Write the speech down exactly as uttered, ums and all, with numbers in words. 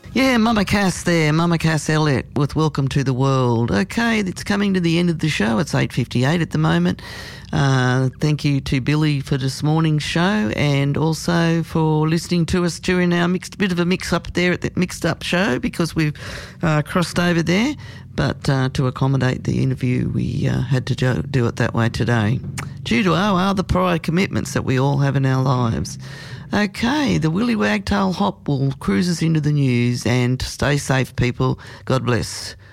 Yeah, Mama Cass there, Mama Cass Elliott with Welcome to the World. Okay, it's coming to the end of the show. It's eight fifty-eight at the moment. Uh, thank you to Billy for this morning's show and also for listening to us during our mixed bit of a mix-up there at the mixed-up show because we've uh, crossed over there. But uh, to accommodate the interview, we uh, had to do, do it that way today due to our other prior commitments that we all have in our lives. Okay, the Willy Wagtail Hop will cruise us into the news and stay safe, people. God bless.